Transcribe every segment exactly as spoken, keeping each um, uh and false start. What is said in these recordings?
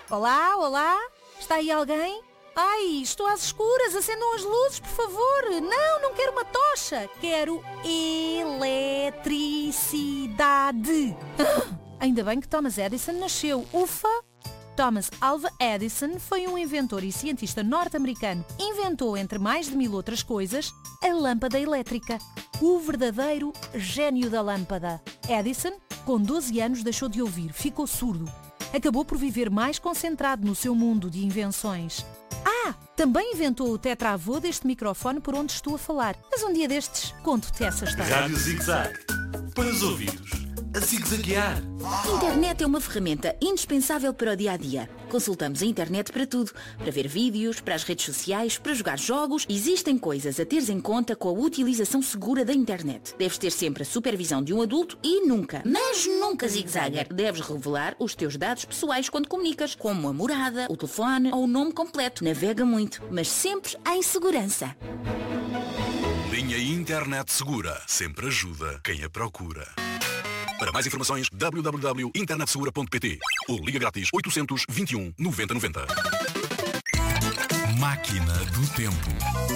Olá, olá? Está aí alguém? Ai, estou às escuras, acendam as luzes, por favor. Não, não quero uma tocha. Quero eletricidade. Ah, ainda bem que Thomas Edison nasceu. Ufa! Thomas Alva Edison foi um inventor e cientista norte-americano. Inventou, entre mais de mil outras coisas, a lâmpada elétrica. O verdadeiro gênio da lâmpada. Edison, com doze anos, deixou de ouvir, ficou surdo. Acabou por viver mais concentrado no seu mundo de invenções. Ah, também inventou o tetravô deste microfone por onde estou a falar. Mas um dia destes, conto-te essa história. Rádio Zig-Zag. Para os ouvidos, a zigue-zaguear. A internet é uma ferramenta indispensável para o dia-a-dia. Consultamos a internet para tudo. Para ver vídeos, para as redes sociais, para jogar jogos. Existem coisas a teres em conta com a utilização segura da internet. Deves ter sempre a supervisão de um adulto e nunca, mas nunca, zig-zagger, deves revelar os teus dados pessoais quando comunicas, como a morada, o telefone ou o nome completo. Navega muito, mas sempre em segurança. Linha Internet Segura. Sempre ajuda quem a procura. Para mais informações, w w w ponto internet segura ponto p t ou liga grátis oitocentos, vinte e um, noventa, noventa. Máquina do Tempo.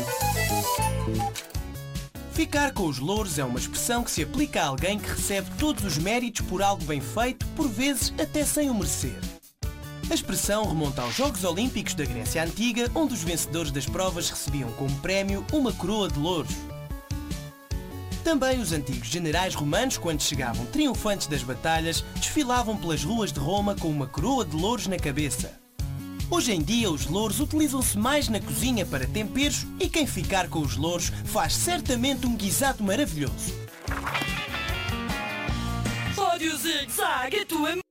Ficar com os louros é uma expressão que se aplica a alguém que recebe todos os méritos por algo bem feito, por vezes até sem o merecer. A expressão remonta aos Jogos Olímpicos da Grécia Antiga, onde os vencedores das provas recebiam como prémio uma coroa de louros. Também os antigos generais romanos, quando chegavam triunfantes das batalhas, desfilavam pelas ruas de Roma com uma coroa de louros na cabeça. Hoje em dia, os louros utilizam-se mais na cozinha para temperos e quem ficar com os louros faz certamente um guisado maravilhoso. Rádio Zig-Zag, a tua